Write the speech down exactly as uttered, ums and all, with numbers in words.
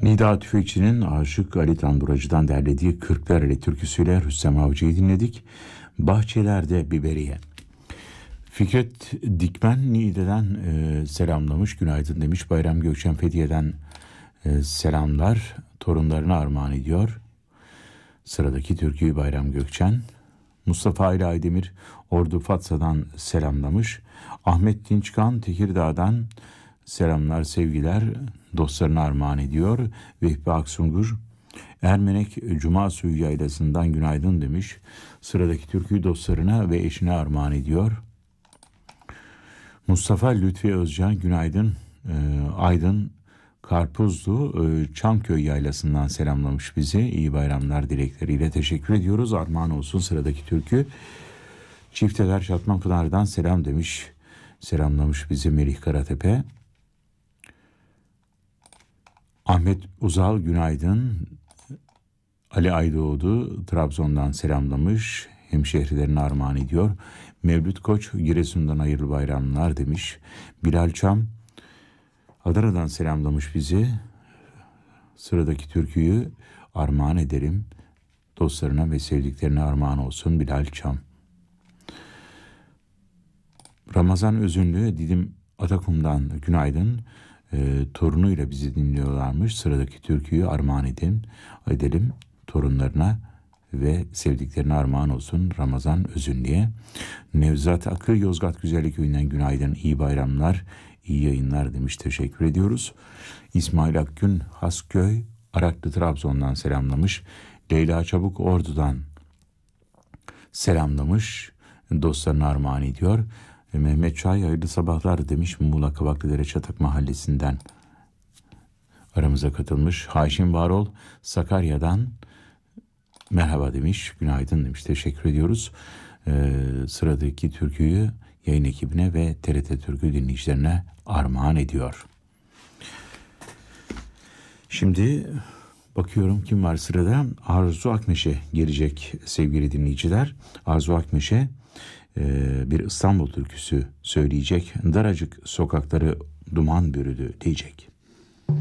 Nida Tüfekçi'nin Aşık Ali Tanburacı'dan derlediği Kırklareli türküsüyle Rüstem Avcı'yı dinledik. Bahçelerde Biberiye. Fikret Dikmen Niğde'den e, selamlamış, günaydın demiş. Bayram Gökçen Fethiye'den e, selamlar, torunlarına armağan ediyor. Sıradaki türküyü Bayram Gökçen. Mustafa Ali Aydemir Ordu Fatsa'dan selamlamış. Ahmet Dinçkan Tekirdağ'dan selamlar, sevgiler, dostlarına armağan ediyor. Vehbi Aksungur Ermenek Cuma Suyu Yaylası'ndan günaydın demiş. Sıradaki türküyü dostlarına ve eşine armağan ediyor. Mustafa Lütfi Özcan günaydın. E, Aydın Karpuzlu e, Çamköy Yaylası'ndan selamlamış bizi. İyi bayramlar dilekleriyle teşekkür ediyoruz. Armağan olsun sıradaki türkü. Çifteler Çatmanpınar'dan selam demiş. Selamlamış bizi Melih Karatepe. Ahmet Uzal günaydın. Ali Aydoğdu Trabzon'dan selamlamış. Hemşehrilerine armağan ediyor. Mevlüt Koç Giresun'dan hayırlı bayramlar demiş. Bilal Çam Adana'dan selamlamış bizi. Sıradaki türküyü armağan ederim. Dostlarına ve sevdiklerine armağan olsun Bilal Çam. Ramazan Özünlü Didim Atakum'dan günaydın. E, torunuyla bizi dinliyorlarmış. Sıradaki türküyü armağan edin, edelim torunlarına ve sevdiklerine armağan olsun Ramazan Özünlü'ye. Nevzat Akı Yozgat Güzellik Köyü'nden günaydın, iyi bayramlar, iyi yayınlar demiş. Teşekkür ediyoruz. İsmail Akgün Hasköy Araklı Trabzon'dan selamlamış. Leyla Çabuk Ordu'dan selamlamış. Dostlarına armağan ediyor. Mehmet Çay hayırlı sabahlar demiş. Muğla Kavaklıdere Çatak Mahallesi'nden aramıza katılmış. Haşim Varol Sakarya'dan merhaba demiş. Günaydın demiş. Teşekkür ediyoruz. Ee, sıradaki türküyü yayın ekibine ve T R T Türkü dinleyicilerine armağan ediyor. Şimdi bakıyorum kim var sırada. Arzu Akmeşe gelecek sevgili dinleyiciler. Arzu Akmeşe bir İstanbul türküsü söyleyecek. Daracık sokakları duman bürüdü diyecek.